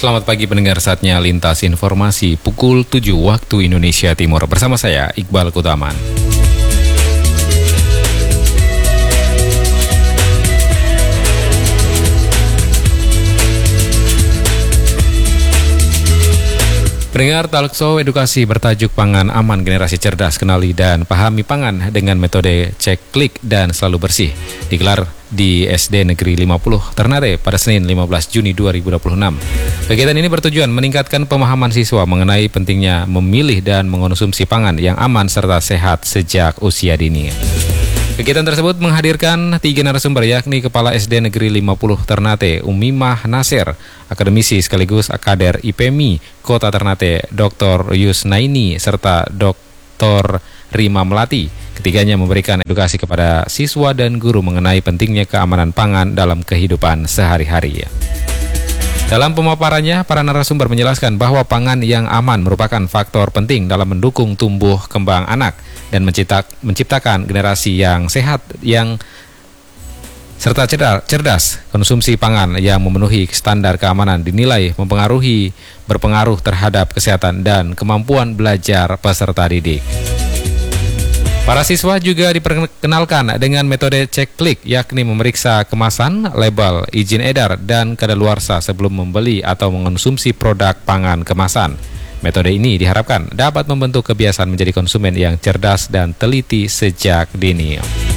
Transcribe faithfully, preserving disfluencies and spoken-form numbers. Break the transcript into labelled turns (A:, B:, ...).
A: Selamat pagi pendengar, saatnya Lintas Informasi pukul tujuh waktu Indonesia Timur. Bersama saya Iqbal Kutaman. Pendengar, talkshow edukasi bertajuk Pangan Aman Generasi Cerdas, Kenali dan Pahami Pangan dengan metode cek klik dan selalu bersih digelar di S D Negeri lima puluh Ternate pada Senin lima belas Juni dua ribu dua puluh enam. Kegiatan ini bertujuan meningkatkan pemahaman siswa mengenai pentingnya memilih dan mengonsumsi pangan yang aman serta sehat sejak usia dini. Kegiatan tersebut menghadirkan tiga narasumber, yakni Kepala S D Negeri lima puluh Ternate Umimah Nasir, akademisi sekaligus Kader I P M I Kota Ternate Doktor Yusnaini, serta Doktor Rima Melati. Ketiganya memberikan edukasi kepada siswa dan guru mengenai pentingnya keamanan pangan dalam kehidupan sehari-hari. Dalam pemaparannya, para narasumber menjelaskan bahwa pangan yang aman merupakan faktor penting dalam mendukung tumbuh kembang anak dan mencipta, menciptakan generasi yang sehat yang serta cerdas. Konsumsi pangan yang memenuhi standar keamanan dinilai mempengaruhi berpengaruh terhadap kesehatan dan kemampuan belajar peserta didik. Para siswa juga diperkenalkan dengan metode cek klik, yakni memeriksa kemasan, label, izin edar, dan kadaluarsa sebelum membeli atau mengonsumsi produk pangan kemasan. Metode ini diharapkan dapat membentuk kebiasaan menjadi konsumen yang cerdas dan teliti sejak dini.